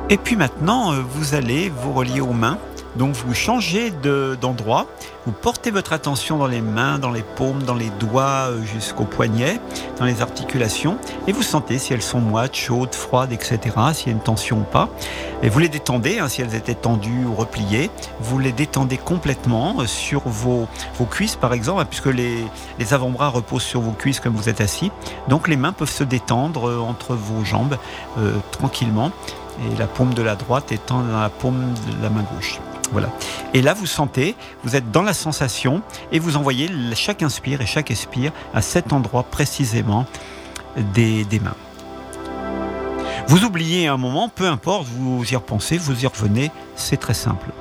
Et puis maintenant, vous allez vous relier aux mains. Donc vous changez d'endroit, vous portez votre attention dans les mains, dans les paumes, dans les doigts jusqu'aux poignets, dans les articulations, et vous sentez si elles sont moites, chaudes, froides, etc., s'il y a une tension ou pas. Et vous les détendez, si elles étaient tendues ou repliées, vous les détendez complètement sur vos cuisses par exemple, puisque les avant-bras reposent sur vos cuisses comme vous êtes assis. Donc les mains peuvent se détendre entre vos jambes tranquillement, et la paume de la droite étant dans la paume de la main gauche. Voilà. Et là, vous sentez, vous êtes dans la sensation et vous envoyez chaque inspire et chaque expire à cet endroit précisément des mains. Vous oubliez un moment, peu importe, vous y repensez, vous y revenez, c'est très simple.